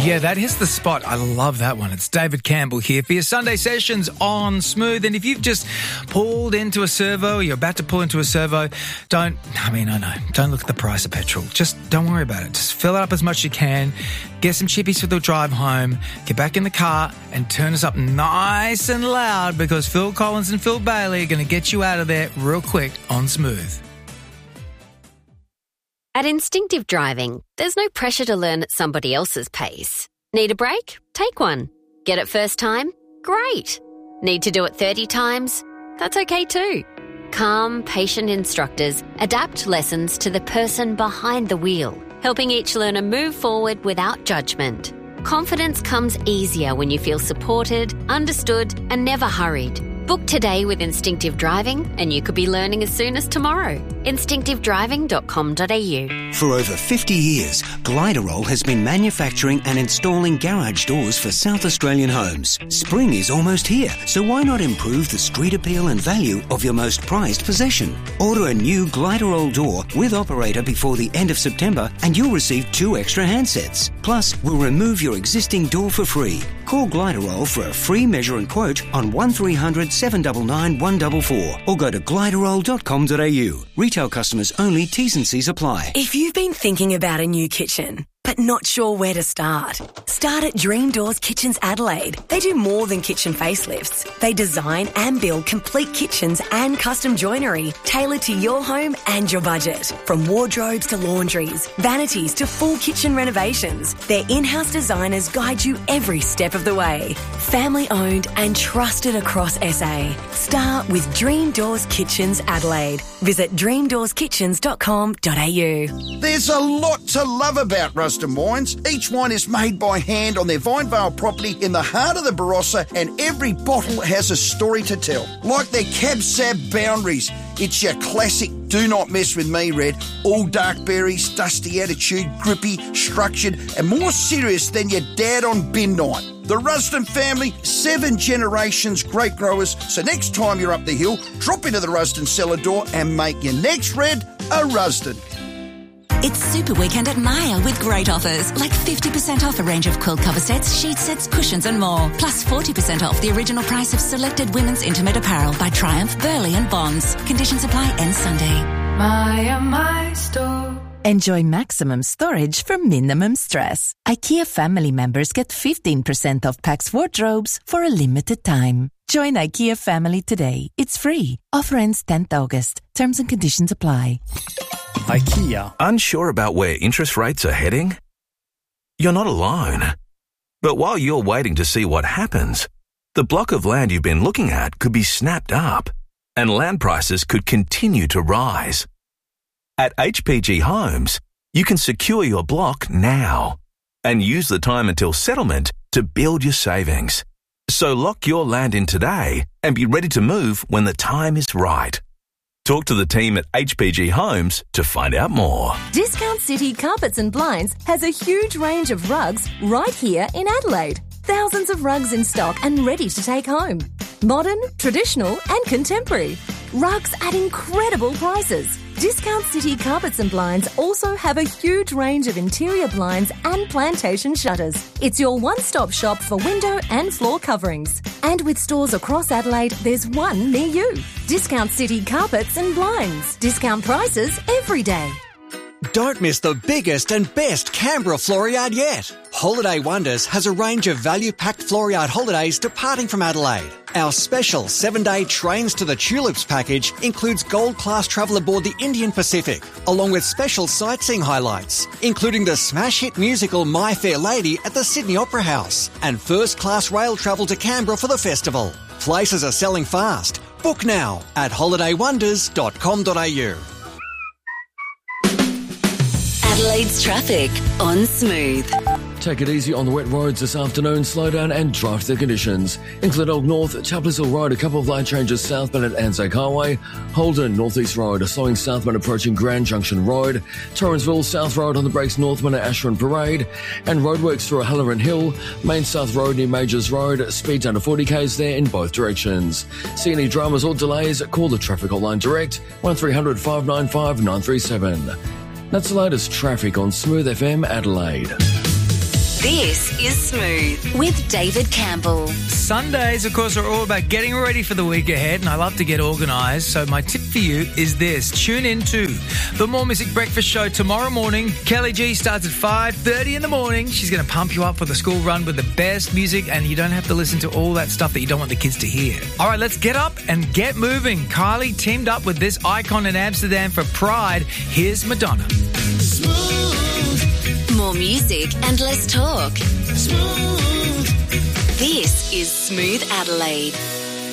Yeah, that hits the spot. I love that one. It's David Campbell here for your Sunday sessions on Smooth. And if you've just pulled into a servo, you're about to pull into a servo, don't look at the price of petrol. Just don't worry about it. Just fill it up as much as you can. Get some chippies for the drive home. Get back in the car and turn us up nice and loud because Phil Collins and Phil Bailey are going to get you out of there real quick on Smooth. At Instinctive Driving, there's no pressure to learn at somebody else's pace. Need a break? Take one. Get it first time? Great. Need to do it 30 times? That's okay too. Calm, patient instructors adapt lessons to the person behind the wheel, helping each learner move forward without judgment. Confidence comes easier when you feel supported, understood, and never hurried. Book today with Instinctive Driving and you could be learning as soon as tomorrow. Instinctivedriving.com.au. For over 50 years, Gliderol has been manufacturing and installing garage doors for South Australian homes. Spring is almost here, so why not improve the street appeal and value of your most prized possession? Order a new Gliderol door with operator before the end of September and you'll receive 2 extra handsets. Plus, we'll remove your existing door for free. Call Gliderol for a free measure and quote on 1300 799 144 or go to gliderol.com.au. Retail customers only. T's and C's apply. If you've been thinking about a new kitchen, but not sure where to start at Dream Doors Kitchens Adelaide. They do more than kitchen facelifts. They design and build complete kitchens and custom joinery tailored to your home and your budget. From wardrobes to laundries, vanities to full kitchen renovations, their in-house designers guide you every step of the way. Family owned and trusted across SA. Start with Dream Doors Kitchens Adelaide. Visit dreamdoorskitchens.com.au. There's a lot to love about Rusden Wines. Each wine is made by hand on their Vinevale property in the heart of the Barossa, and every bottle has a story to tell. Like their Cab Sab Boundaries. It's your classic do not mess with me red. All dark berries, dusty attitude, grippy, structured, and more serious than your dad on bin night. The Rusden family, 7 generations great growers. So next time you're up the hill, drop into the Rusden cellar door and make your next red a Rusden. It's Super Weekend at Maya with great offers, like 50% off a range of quilt cover sets, sheet sets, cushions and more. Plus 40% off the original price of selected women's intimate apparel by Triumph, Burley and Bonds. Conditions apply end Sunday. Maya, my store. Enjoy maximum storage for minimum stress. IKEA family members get 15% off Pax wardrobes for a limited time. Join IKEA family today. It's free. Offer ends 10th August. Terms and conditions apply. IKEA. Unsure about where interest rates are heading? You're not alone. But while you're waiting to see what happens, the block of land you've been looking at could be snapped up and land prices could continue to rise. At HPG Homes, you can secure your block now and use the time until settlement to build your savings. So lock your land in today and be ready to move when the time is right. Talk to the team at HPG Homes to find out more. Discount City Carpets and Blinds has a huge range of rugs right here in Adelaide. Thousands of rugs in stock and ready to take home. Modern, traditional and contemporary. Rugs at incredible prices. Discount City Carpets and Blinds also have a huge range of interior blinds and plantation shutters. It's your one-stop shop for window and floor coverings. And with stores across Adelaide, there's one near you. Discount City Carpets and Blinds. Discount prices every day. Don't miss the biggest and best Canberra Floriade yet. Holiday Wonders has a range of value-packed Floriade holidays departing from Adelaide. Our special 7-day Trains to the Tulips package includes gold-class travel aboard the Indian Pacific, along with special sightseeing highlights, including the smash hit musical My Fair Lady at the Sydney Opera House, and first-class rail travel to Canberra for the festival. Places are selling fast. Book now at holidaywonders.com.au. Adelaide's traffic on Smooth. Take it easy on the wet roads this afternoon. Slow down and drive to the conditions. In Glenelg North, Chapless Hill Road, a couple of lane changes southbound at Anzac Highway. Holden North East Road, a slowing southbound approaching Grand Junction Road. Torrensville South Road on the brakes northbound at Ashburn Parade. And roadworks through Halloran Hill. Main South Road near Majors Road. Speeds under 40 k's there in both directions. See any dramas or delays? Call the traffic hotline direct 1300 595 937. That's the latest traffic on Smooth FM Adelaide. This is Smooth with David Campbell. Sundays, of course, are all about getting ready for the week ahead, and I love to get organised. So my tip for you is this. Tune in to the More Music Breakfast Show tomorrow morning. Kelly G starts at 5:30 in the morning. She's going to pump you up for the school run with the best music, and you don't have to listen to all that stuff that you don't want the kids to hear. All right, let's get up and get moving. Kylie teamed up with this icon in Amsterdam for Pride. Here's Madonna. More music and less talk. Smooth. This is Smooth Adelaide.